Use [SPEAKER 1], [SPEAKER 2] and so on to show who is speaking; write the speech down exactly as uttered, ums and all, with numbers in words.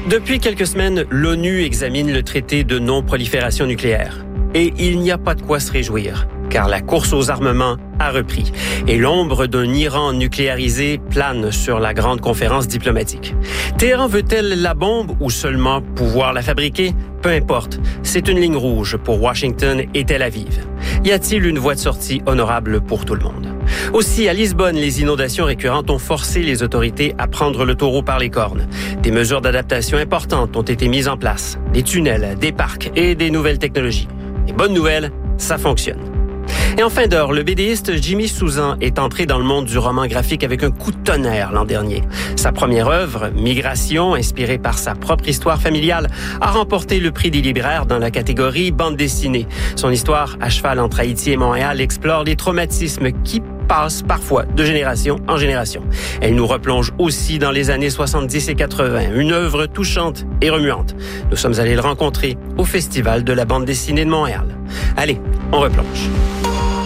[SPEAKER 1] Depuis quelques semaines, l'ONU examine le traité de non-prolifération nucléaire. Et il n'y a pas de quoi se réjouir, car la course aux armements a repris. Et l'ombre d'un Iran nucléarisé plane sur la grande conférence diplomatique. Téhéran veut-elle la bombe ou seulement pouvoir la fabriquer? Peu importe, c'est une ligne rouge pour Washington et Tel Aviv. Y a-t-il une voie de sortie honorable pour tout le monde? Aussi, à Lisbonne, les inondations récurrentes ont forcé les autorités à prendre le taureau par les cornes. Des mesures d'adaptation importantes ont été mises en place. Des tunnels, des parcs et des nouvelles technologies. Et bonne nouvelle, ça fonctionne. Et en fin d'heure, le BDiste Jimmy Souzan est entré dans le monde du roman graphique avec un coup de tonnerre l'an dernier. Sa première œuvre, Migration, inspirée par sa propre histoire familiale, a remporté le prix des libraires dans la catégorie bande dessinée. Son histoire, à cheval entre Haïti et Montréal, explore les traumatismes qui passent parfois de génération en génération. Elle nous replonge aussi dans les années soixante-dix et quatre-vingt, une œuvre touchante et remuante. Nous sommes allés le rencontrer au Festival de la bande dessinée de Montréal. Allez, on replonge.